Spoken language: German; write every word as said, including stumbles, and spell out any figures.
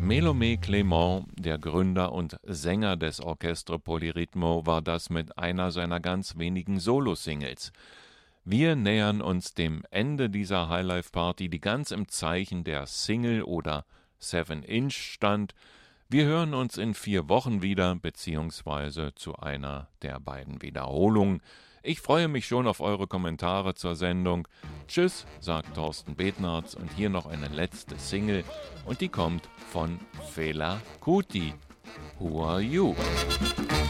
Melome Clement, der Gründer und Sänger des Orchestre Polirhythmo, war das mit einer seiner ganz wenigen Solo-Singles. Wir nähern uns dem Ende dieser Highlife-Party, die ganz im Zeichen der Single oder Seven Inch stand. Wir hören uns in vier Wochen wieder, beziehungsweise zu einer der beiden Wiederholungen. Ich freue mich schon auf eure Kommentare zur Sendung. Tschüss, sagt Thorsten Betnarz, und hier noch eine letzte Single, und die kommt von Fela Kuti. Who Are You?